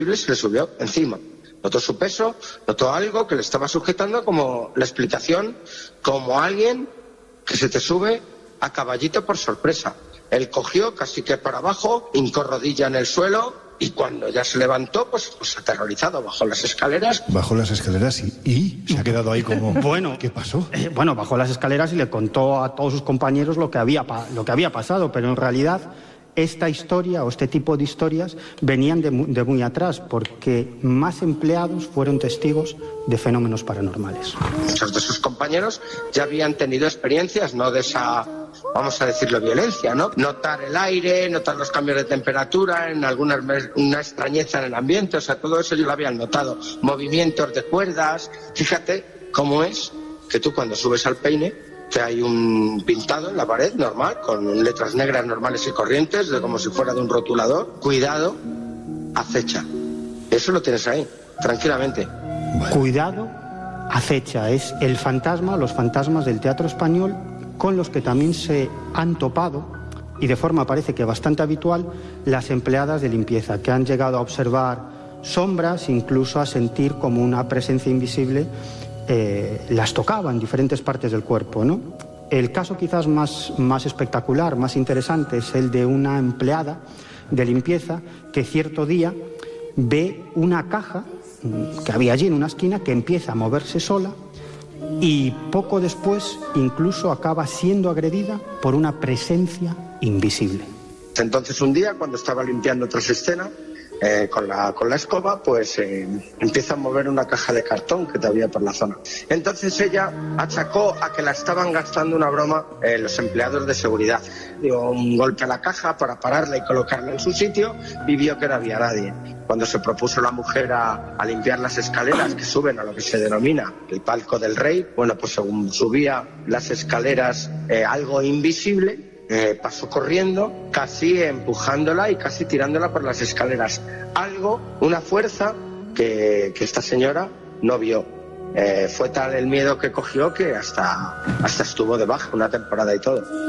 se le subió encima. Notó su peso, notó algo que le estaba sujetando, como la explicación, como alguien que se te sube a caballito por sorpresa. Él cogió casi que para abajo, hincó rodilla en el suelo y cuando ya se levantó, pues aterrorizado, bajó las escaleras. Bajó las escaleras y se ha quedado ahí como... Bueno, ¿qué pasó? Bueno, bajó las escaleras y le contó a todos sus compañeros lo que había pasado, pero en realidad esta historia o este tipo de historias venían de muy atrás, porque más empleados fueron testigos de fenómenos paranormales. Muchos de sus compañeros ya habían tenido experiencias, no de esa, vamos a decirlo, violencia, ¿no? Notar el aire, notar los cambios de temperatura, en una extrañeza en el ambiente, o sea, todo eso yo lo habían notado. Movimientos de cuerdas. Fíjate cómo es que tú cuando subes al peine, que hay un pintado en la pared normal, con letras negras normales y corrientes, como si fuera de un rotulador. Cuidado, acecha. Eso lo tienes ahí, tranquilamente. Cuidado, acecha. Es el fantasma, los fantasmas del teatro español, con los que también se han topado, y de forma parece que bastante habitual, las empleadas de limpieza, que han llegado a observar sombras, incluso a sentir como una presencia invisible las tocaba en diferentes partes del cuerpo, ¿no? El caso quizás más espectacular, más interesante, es el de una empleada de limpieza que cierto día ve una caja que había allí en una esquina que empieza a moverse sola y poco después incluso acaba siendo agredida por una presencia invisible. Entonces un día, cuando estaba limpiando otras escenas, con la escoba, pues empieza a mover una caja de cartón que había por la zona. Entonces ella achacó a que la estaban gastando una broma los empleados de seguridad. Dio un golpe a la caja para pararla y colocarla en su sitio y vio que no había nadie. Cuando se propuso la mujer a limpiar las escaleras que suben a lo que se denomina el palco del rey, bueno, pues según subía las escaleras algo invisible, pasó corriendo, casi empujándola y casi tirándola por las escaleras. Algo, una fuerza que esta señora no vio. Fue tal el miedo que cogió que hasta estuvo de baja una temporada y todo.